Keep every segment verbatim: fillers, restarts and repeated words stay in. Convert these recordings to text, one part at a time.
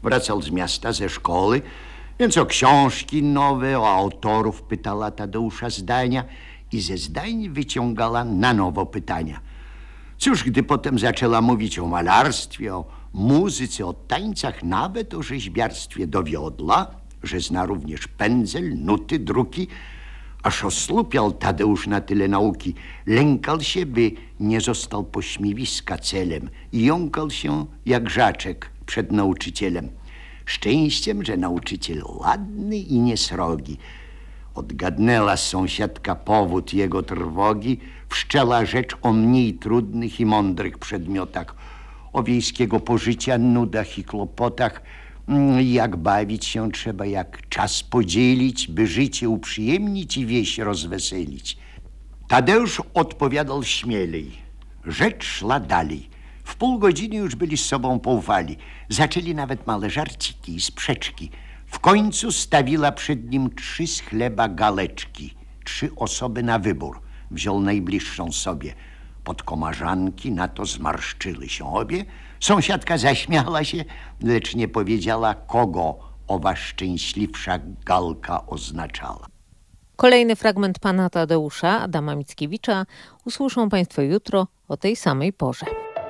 Wracał z miasta, ze szkoły, więc o książki nowe, o autorów pytała Tadeusza zdania i ze zdań wyciągała na nowo pytania. Cóż, gdy potem zaczęła mówić o malarstwie, o muzyce, o tańcach, nawet o rzeźbiarstwie, dowiodła, że zna również pędzel, nuty, druki, aż osłupiał Tadeusz na tyle nauki. Lękał się, by nie został pośmiewiska celem i jąkał się jak żaczek przed nauczycielem. Szczęściem, że nauczyciel ładny i niesrogi. Odgadnęła sąsiadka powód jego trwogi, wszczęła rzecz o mniej trudnych i mądrych przedmiotach, o wiejskiego pożycia, nudach i kłopotach, jak bawić się trzeba, jak czas podzielić, by życie uprzyjemnić i wieś rozweselić. Tadeusz odpowiadał śmielej. Rzecz szła dalej. W pół godziny już byli z sobą poufali. Zaczęli nawet małe żarciki i sprzeczki. W końcu stawiła przed nim trzy z chleba galeczki. Trzy osoby na wybór. Wziął najbliższą sobie. Podkomarzanki na to zmarszczyły się obie. Sąsiadka zaśmiała się, lecz nie powiedziała, kogo owa szczęśliwsza galka oznaczała. Kolejny fragment pana Tadeusza, Adama Mickiewicza, usłyszą państwo jutro o tej samej porze.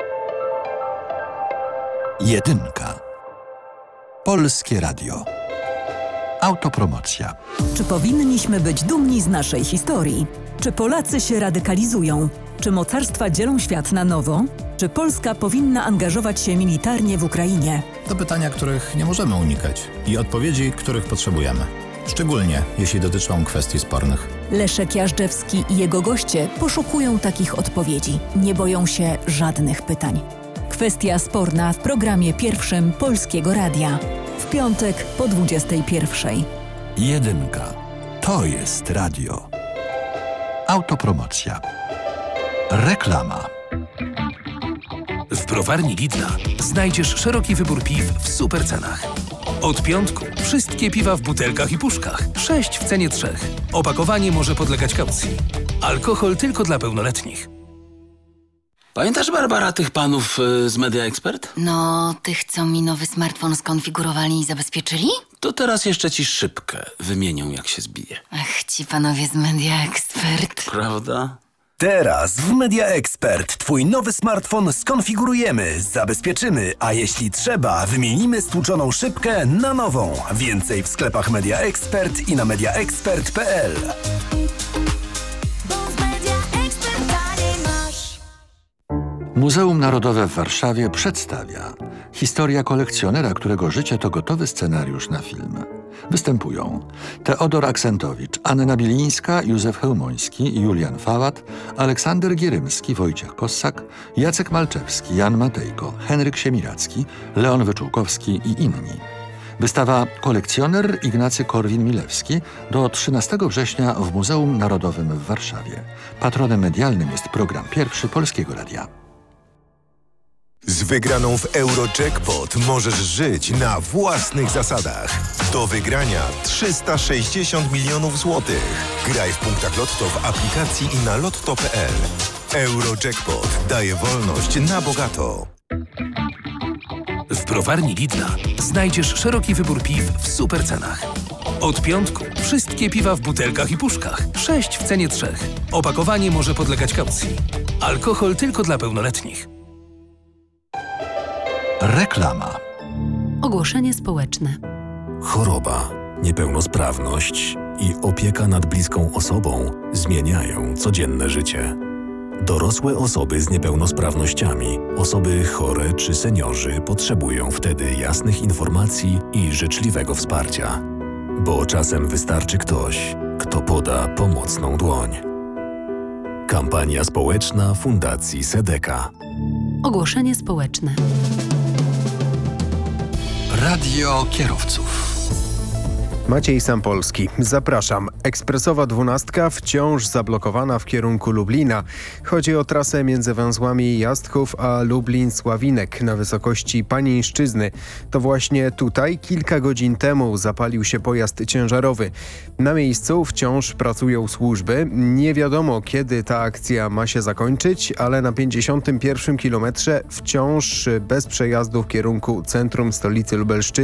Jedynka. Polskie Radio. Autopromocja. Czy powinniśmy być dumni z naszej historii? Czy Polacy się radykalizują? Czy mocarstwa dzielą świat na nowo? Czy Polska powinna angażować się militarnie w Ukrainie? To pytania, których nie możemy unikać i odpowiedzi, których potrzebujemy. Szczególnie jeśli dotyczą kwestii spornych. Leszek Jażdżewski i jego goście poszukują takich odpowiedzi. Nie boją się żadnych pytań. Kwestia sporna w programie pierwszym Polskiego Radia. W piątek po dwudziestej pierwszej. Jedynka. To jest radio. Autopromocja. Reklama. W browarni Lidla znajdziesz szeroki wybór piw w super cenach. Od piątku wszystkie piwa w butelkach i puszkach. Sześć w cenie trzech. Opakowanie może podlegać kaucji. Alkohol tylko dla pełnoletnich. Pamiętasz, Barbara, tych panów y, z Media Expert? No, tych, co mi nowy smartfon skonfigurowali i zabezpieczyli? To teraz jeszcze ci szybkę wymienią, jak się zbije. Ach, ci panowie z Media Expert. Prawda? Teraz w Media Expert twój nowy smartfon skonfigurujemy, zabezpieczymy, a jeśli trzeba, wymienimy stłuczoną szybkę na nową. Więcej w sklepach Media Expert i na media expert kropka p l. Muzeum Narodowe w Warszawie przedstawia historia kolekcjonera, którego życie to gotowy scenariusz na film. Występują Teodor Aksentowicz, Anna Bilińska, Józef Chełmoński, Julian Fałat, Aleksander Gierymski, Wojciech Kossak, Jacek Malczewski, Jan Matejko, Henryk Siemiracki, Leon Wyczółkowski i inni. Wystawa Kolekcjoner Ignacy Korwin-Milewski do trzynastego września w Muzeum Narodowym w Warszawie. Patronem medialnym jest program pierwszy Polskiego Radia. Z wygraną w Eurojackpot możesz żyć na własnych zasadach. Do wygrania trzysta sześćdziesiąt milionów złotych. Graj w punktach Lotto w aplikacji i na lotto kropka p l. Eurojackpot daje wolność na bogato. W browarni Lidla znajdziesz szeroki wybór piw w super cenach. Od piątku wszystkie piwa w butelkach i puszkach. Sześć w cenie trzech. Opakowanie może podlegać kaucji. Alkohol tylko dla pełnoletnich. Reklama. Ogłoszenie społeczne. Choroba, niepełnosprawność i opieka nad bliską osobą zmieniają codzienne życie. Dorosłe osoby z niepełnosprawnościami, osoby chore czy seniorzy potrzebują wtedy jasnych informacji i życzliwego wsparcia. Bo czasem wystarczy ktoś, kto poda pomocną dłoń. Kampania społeczna Fundacji Sedeka. Ogłoszenie społeczne. Radio kierowców. Maciej Sampolski, zapraszam. Ekspresowa dwunastka wciąż zablokowana w kierunku Lublina. Chodzi o trasę między węzłami Jastrzów a Lublin-Sławinek na wysokości Panieńszczyzny. To właśnie tutaj kilka godzin temu zapalił się pojazd ciężarowy. Na miejscu wciąż pracują służby. Nie wiadomo, kiedy ta akcja ma się zakończyć, ale na pięćdziesiątym pierwszym kilometrze wciąż bez przejazdu w kierunku centrum stolicy Lubelszczyzny